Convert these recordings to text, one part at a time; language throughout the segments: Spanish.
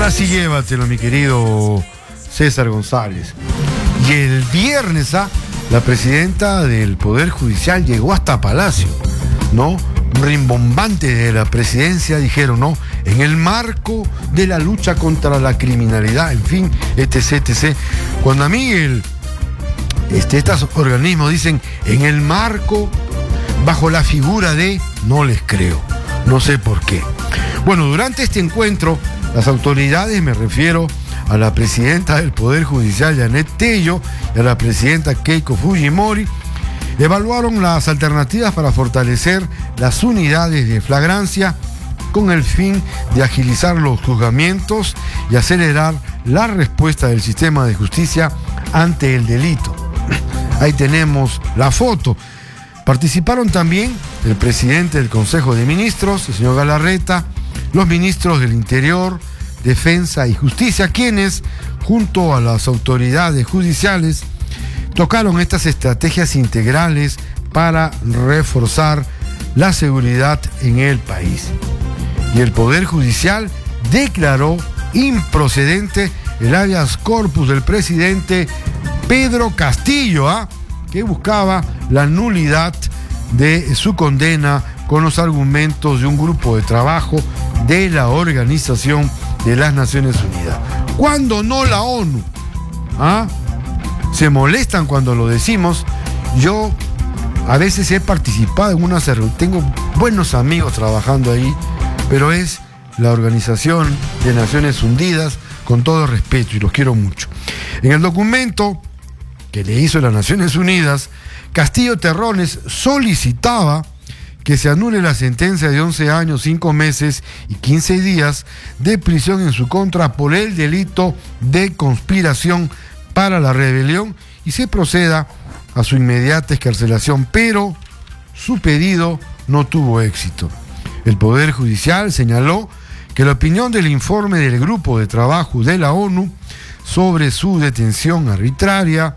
Ahora sí llévatelo, mi querido César González. Y el viernes, la presidenta del Poder Judicial llegó hasta Palacio, ¿no? Rimbombante de la presidencia, dijeron, ¿no? En el marco de la lucha contra la criminalidad, en fin, etc. Cuando a mí estos organismos dicen en el marco, bajo la figura de, no les creo, no sé por qué. Bueno, durante este encuentro, las autoridades, me refiero a la presidenta del Poder Judicial, Janet Tello, y a la presidenta Keiko Fujimori, evaluaron las alternativas para fortalecer las unidades de flagrancia con el fin de agilizar los juzgamientos y acelerar la respuesta del sistema de justicia ante el delito. Ahí tenemos la foto. Participaron también el presidente del Consejo de Ministros, el señor Galarreta, los ministros del Interior, Defensa y Justicia, quienes, junto a las autoridades judiciales, tocaron estas estrategias integrales para reforzar la seguridad en el país. Y el Poder Judicial declaró improcedente el habeas corpus del presidente Pedro Castillo, que buscaba la nulidad de su condena con los argumentos de un grupo de trabajo de la Organización de las Naciones Unidas. Cuando no la ONU, se molestan cuando lo decimos. Yo a veces he participado en una reunión, tengo buenos amigos trabajando ahí, pero es la Organización de Naciones Unidas, con todo respeto, y los quiero mucho. En el documento que le hizo las Naciones Unidas, Castillo Terrones solicitaba que se anule la sentencia de 11 años, 5 meses y 15 días de prisión en su contra por el delito de conspiración para la rebelión y se proceda a su inmediata excarcelación, pero su pedido no tuvo éxito. El Poder Judicial señaló que la opinión del informe del Grupo de Trabajo de la ONU sobre su detención arbitraria,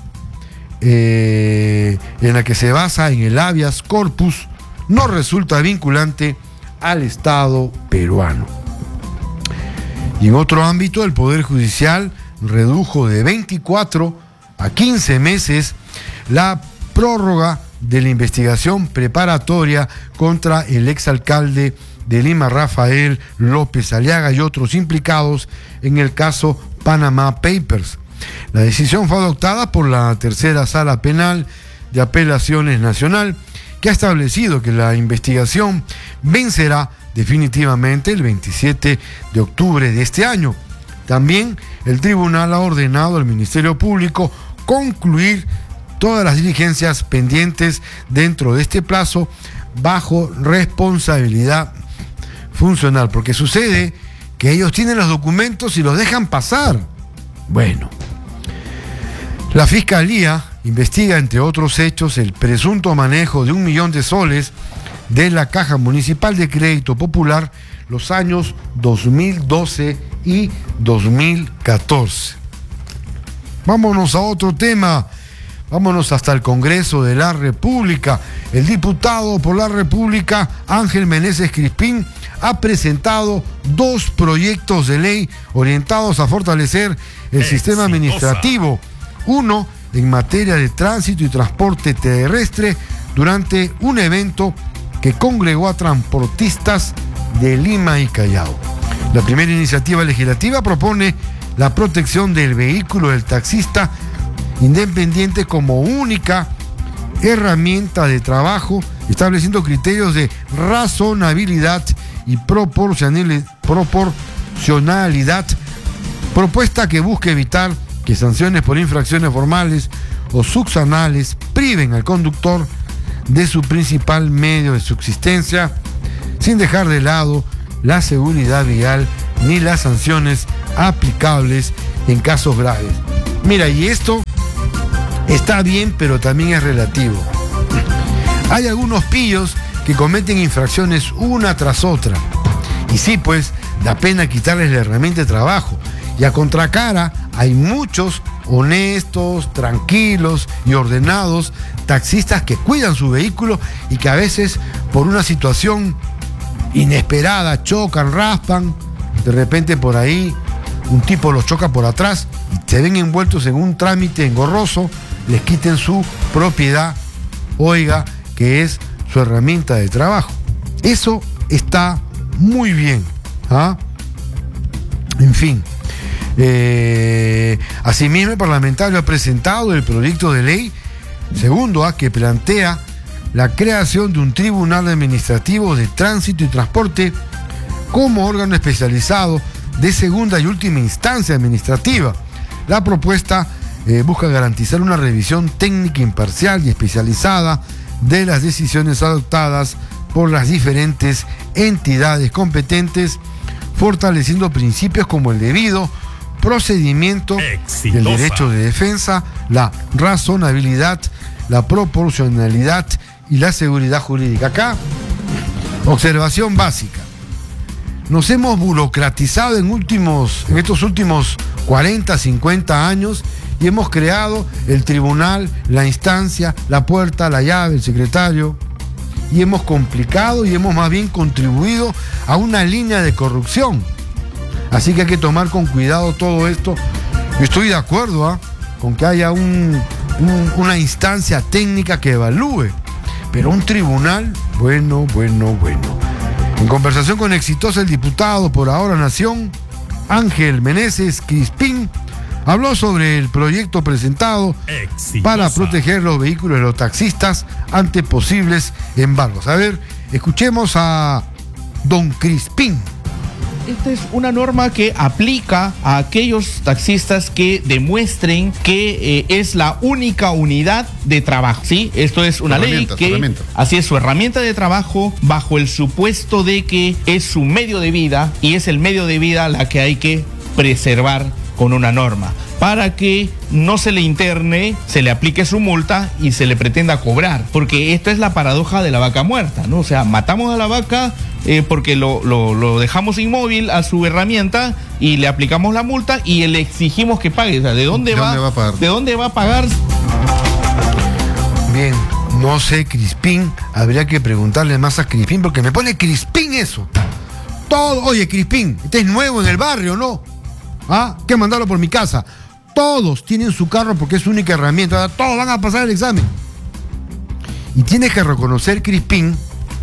en la que se basa en el habeas corpus, no resulta vinculante al Estado peruano. Y en otro ámbito, el Poder Judicial redujo de 24 a 15 meses la prórroga de la investigación preparatoria contra el exalcalde de Lima, Rafael López Aliaga, y otros implicados en el caso Panama Papers. La decisión fue adoptada por la Tercera Sala Penal de Apelaciones Nacional, que ha establecido que la investigación vencerá definitivamente el 27 de octubre de este año. También el tribunal ha ordenado al Ministerio Público concluir todas las diligencias pendientes dentro de este plazo bajo responsabilidad funcional, porque sucede que ellos tienen los documentos y los dejan pasar. Bueno, la Fiscalía investiga, entre otros hechos, el presunto manejo de 1 millón de soles de la Caja Municipal de Crédito Popular los años 2012 y 2014. Vámonos a otro tema. Vámonos hasta el Congreso de la República. El diputado por la República, Ángel Meneses Crispín, ha presentado 2 proyectos de ley orientados a fortalecer el sistema administrativo. Uno en materia de tránsito y transporte terrestre durante un evento que congregó a transportistas de Lima y Callao. La primera iniciativa legislativa propone la protección del vehículo del taxista independiente como única herramienta de trabajo, estableciendo criterios de razonabilidad y proporcionalidad, propuesta que busca evitar que sanciones por infracciones formales o subsanales priven al conductor de su principal medio de subsistencia, sin dejar de lado la seguridad vial ni las sanciones aplicables en casos graves. Mira, y esto está bien, pero también es relativo. Hay algunos pillos que cometen infracciones una tras otra. Y sí, pues, da pena quitarles la herramienta de trabajo. Y a contracara, hay muchos honestos, tranquilos y ordenados taxistas que cuidan su vehículo y que a veces, por una situación inesperada, chocan, raspan de repente por ahí un tipo los choca por atrás y se ven envueltos en un trámite engorroso, les quiten su propiedad, oiga, que es su herramienta de trabajo. Eso está muy bien. ¿Ah? En fin. Asimismo, el parlamentario ha presentado el proyecto de ley segundo que plantea la creación de un tribunal administrativo de tránsito y transporte como órgano especializado de segunda y última instancia administrativa. La propuesta busca garantizar una revisión técnica imparcial y especializada de las decisiones adoptadas por las diferentes entidades competentes, fortaleciendo principios como el debido procedimiento, el derecho de defensa, la razonabilidad, la proporcionalidad y la seguridad jurídica. Acá, observación básica. Nos hemos burocratizado en estos últimos 40, 50 años y hemos creado el tribunal, la instancia, la puerta, la llave, el secretario, y hemos complicado y hemos más bien contribuido a una línea de corrupción. Así que hay que tomar con cuidado todo esto. Yo estoy de acuerdo con que haya una instancia técnica que evalúe, pero un tribunal, bueno. En conversación con Exitosa, el diputado por Ahora Nación, Ángel Meneses Crispín, habló sobre el proyecto presentado para proteger los vehículos de los taxistas ante posibles embargos. A ver, escuchemos a don Crispín. Esta es una norma que aplica a aquellos taxistas que demuestren que es la única unidad de trabajo, ¿sí? Esto es una ley que, así es, su herramienta de trabajo, bajo el supuesto de que es su medio de vida, y es el medio de vida la que hay que preservar con una norma, para que no se le interne, se le aplique su multa y se le pretenda cobrar, porque esta es la paradoja de la vaca muerta, ¿no? O sea, matamos a la vaca porque lo dejamos inmóvil a su herramienta y le aplicamos la multa y le exigimos que pague. O sea, ¿de dónde va a pagar? Bien, no sé, Crispín, habría que preguntarle más a Crispín, porque me pone Crispín eso. Todo, oye, Crispín, este es nuevo en el barrio, ¿no? Que mandarlo por mi casa. Todos tienen su carro porque es su única herramienta. Todos van a pasar el examen. Y tienes que reconocer, Crispín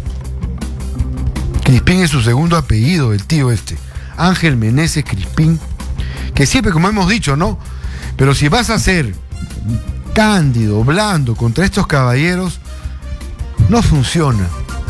es su segundo apellido, el tío Ángel Meneses Crispín, que siempre, como hemos dicho, ¿no? Pero si vas a ser cándido, blando contra estos caballeros, no funciona.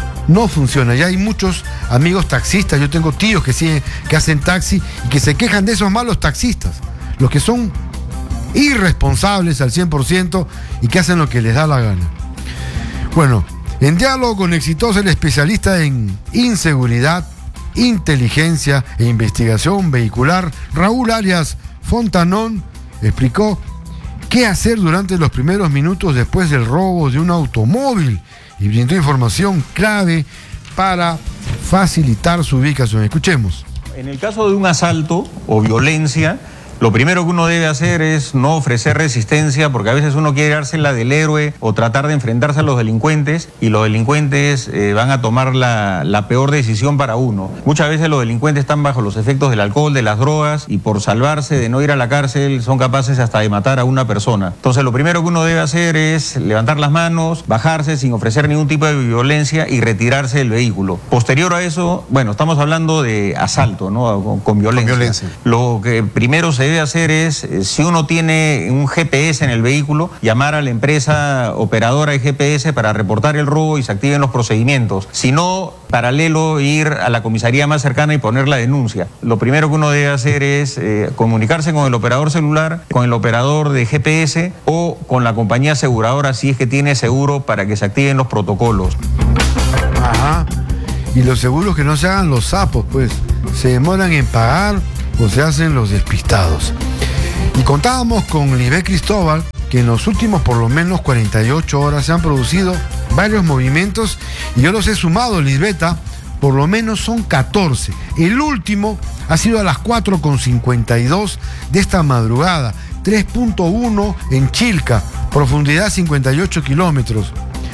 Ya hay muchos amigos taxistas, yo tengo tíos que hacen taxi y que se quejan de esos malos taxistas, los que son irresponsables al 100% y que hacen lo que les da la gana. Bueno, en diálogo con Exitosa, el especialista en inseguridad, inteligencia e investigación vehicular, Raúl Arias Fontanón, explicó qué hacer durante los primeros minutos después del robo de un automóvil y brindó información clave para facilitar su ubicación. Escuchemos. En el caso de un asalto o violencia, lo primero que uno debe hacer es no ofrecer resistencia, porque a veces uno quiere dársela del héroe o tratar de enfrentarse a los delincuentes, y los delincuentes van a tomar la peor decisión para uno. Muchas veces los delincuentes están bajo los efectos del alcohol, de las drogas, y por salvarse de no ir a la cárcel son capaces hasta de matar a una persona. Entonces lo primero que uno debe hacer es levantar las manos, bajarse sin ofrecer ningún tipo de violencia y retirarse del vehículo. Posterior a eso, bueno, estamos hablando de asalto, ¿no? Con violencia. Lo que primero se debe hacer es, si uno tiene un GPS en el vehículo, llamar a la empresa operadora de GPS para reportar el robo y se activen los procedimientos. Si no, paralelo, ir a la comisaría más cercana y poner la denuncia. Lo primero que uno debe hacer es comunicarse con el operador celular, con el operador de GPS o con la compañía aseguradora, si es que tiene seguro, para que se activen los protocolos. Ajá. Y los seguros que no se hagan los sapos, pues se demoran en pagar o se hacen los despistados. Y contábamos con Lisbeth Cristóbal que en los últimos por lo menos 48 horas se han producido varios movimientos, y yo los he sumado, Lisbeta, por lo menos son 14. El último ha sido a las 4:52 de esta madrugada, 3.1 en Chilca, profundidad 58 kilómetros.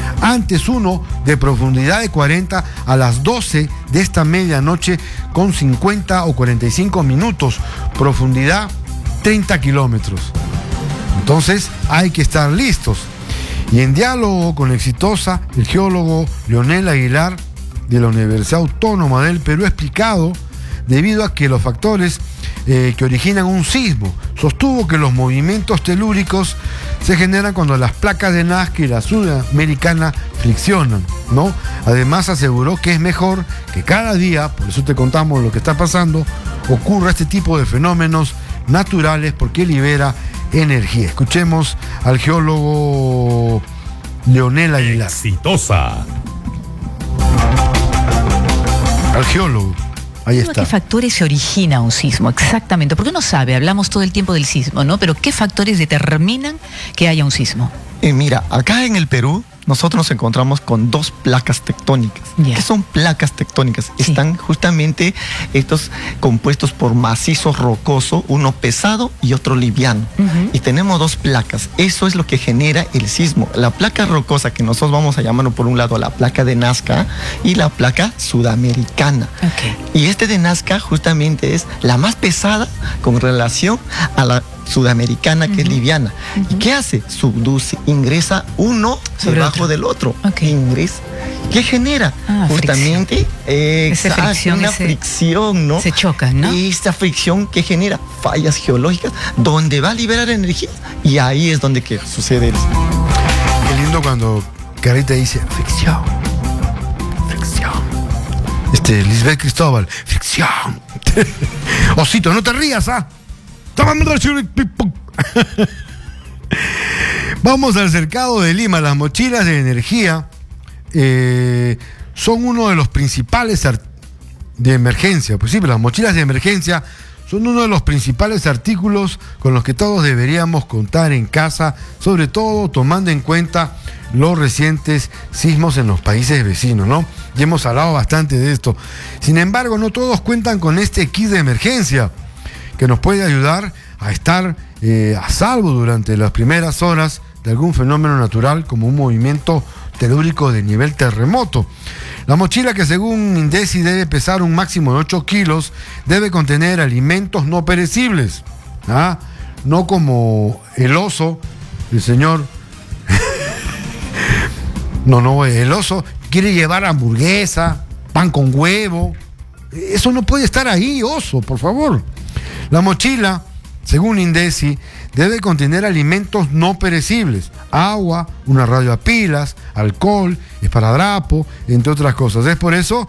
Antes uno de profundidad de 40 a las 12 de esta medianoche con 50 o 45 minutos, profundidad 30 kilómetros. Entonces hay que estar listos. Y en diálogo con Exitosa, el geólogo Leonel Aguilar de la Universidad Autónoma del Perú ha explicado, debido a que los factores que originan un sismo, sostuvo que los movimientos telúricos se generan cuando las placas de Nazca y la sudamericana friccionan, ¿no? Además aseguró que es mejor que cada día, por eso te contamos lo que está pasando, ocurra este tipo de fenómenos naturales porque libera energía. Escuchemos al geólogo Leonel Aguilar. Exitosa. Al geólogo. Ahí está. ¿Qué factores se origina un sismo? Exactamente. Porque uno sabe, hablamos todo el tiempo del sismo, ¿no? Pero ¿qué factores determinan que haya un sismo? Mira, acá en el Perú nosotros nos encontramos con dos placas tectónicas. ¿Qué son placas tectónicas? Sí. Están justamente estos compuestos por macizo rocoso, uno pesado y otro liviano. Y tenemos dos placas. Eso es lo que genera el sismo. La placa rocosa, que nosotros vamos a llamarlo por un lado la placa de Nazca, y la placa sudamericana. Y este de Nazca justamente es la más pesada con relación a la sudamericana, que es liviana. ¿Y qué hace? Subduce, ingresa uno debajo del otro. Ingresa. ¿Qué genera? Justamente una fricción, ¿no? Se chocan, ¿no? Y esta fricción que genera fallas geológicas donde va a liberar energía, y ahí es donde que sucede eso. Qué lindo cuando Carita dice fricción. Lisbeth Cristóbal, fricción. Osito, no te rías, ¿ah? Vamos al cercado de Lima. Las mochilas de energía son uno de los principales de emergencia. Pues sí, las mochilas de emergencia son uno de los principales artículos con los que todos deberíamos contar en casa, sobre todo tomando en cuenta los recientes sismos en los países vecinos, ¿no? Ya hemos hablado bastante de esto. Sin embargo, no todos cuentan con este kit de emergencia que nos puede ayudar a estar a salvo durante las primeras horas de algún fenómeno natural como un movimiento telúrico de nivel terremoto. La mochila, que según INDECI debe pesar un máximo de 8 kilos, debe contener alimentos no perecibles, ¿ah? No como el oso, el señor. El oso quiere llevar hamburguesa, pan con huevo. Eso no puede estar ahí, oso, por favor. La mochila, según INDECI, debe contener alimentos no perecibles, agua, una radio a pilas, alcohol, esparadrapo, entre otras cosas. Es por eso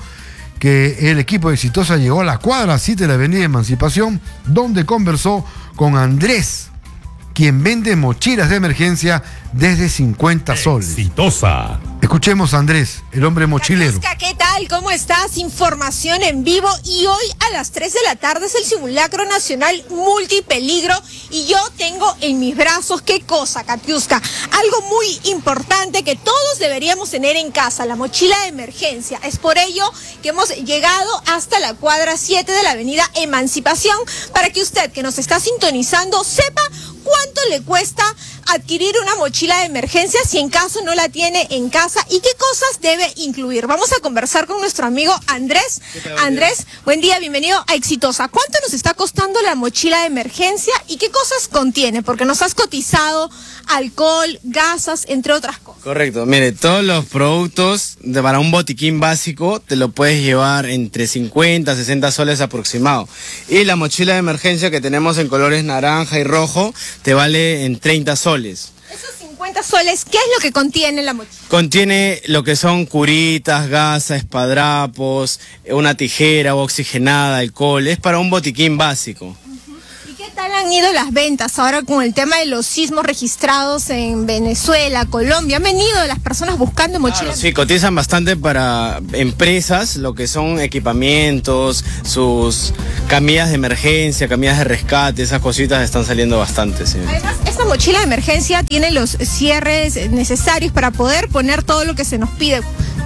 que el equipo de Exitosa llegó a la cuadra 7 de la Avenida Emancipación, donde conversó con Andrés, quien vende mochilas de emergencia desde 50 soles. Exitosa. Escuchemos a Andrés, el hombre mochilero. ¿Qué tal? ¿Cómo estás? Información en vivo. Y hoy a las 3 de la tarde es el simulacro nacional multipeligro. Y yo tengo en mis brazos, ¿qué cosa, Katiuska? Algo muy importante que todos deberíamos tener en casa, la mochila de emergencia. Es por ello que hemos llegado hasta la cuadra 7 de la Avenida Emancipación, para que usted que nos está sintonizando sepa cuánto le cuesta adquirir una mochila de emergencia si en caso no la tiene en casa y qué cosas debe incluir. Vamos a conversar con nuestro amigo Andrés. Andrés, buen día, bienvenido a Exitosa. ¿Cuánto nos está costando la mochila de emergencia y qué cosas contiene? Porque nos has cotizado alcohol, gasas, entre otras cosas. Correcto, mire, todos los productos para un botiquín básico te lo puedes llevar entre 50 a 60 soles aproximado. Y la mochila de emergencia que tenemos en colores naranja y rojo te vale en 30 soles. Esos 50 soles, ¿qué es lo que contiene la mochila? Contiene lo que son curitas, gasas, espadrapos, una tijera oxigenada, alcohol. Es para un botiquín básico. ¿Qué tal han ido las ventas ahora con el tema de los sismos registrados en Venezuela, Colombia? ¿Han venido las personas buscando mochilas? Claro, sí, cotizan bastante para empresas, lo que son equipamientos, sus camillas de emergencia, camillas de rescate, esas cositas están saliendo bastante, sí. Además, esta mochila de emergencia tiene los cierres necesarios para poder poner todo lo que se nos pide.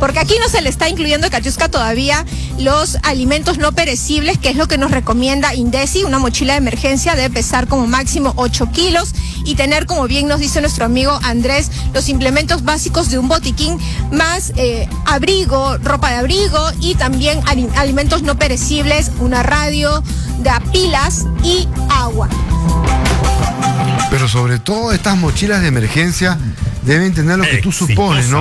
porque aquí no se le está incluyendo, Katiuska, todavía los alimentos no perecibles, que es lo que nos recomienda INDECI. Una mochila de emergencia debe pesar como máximo 8 kilos y tener, como bien nos dice nuestro amigo Andrés, los implementos básicos de un botiquín, más abrigo, ropa de abrigo y también alimentos no perecibles, una radio, de pilas y agua. Pero sobre todo estas mochilas de emergencia deben tener lo que tú supones, ¿no?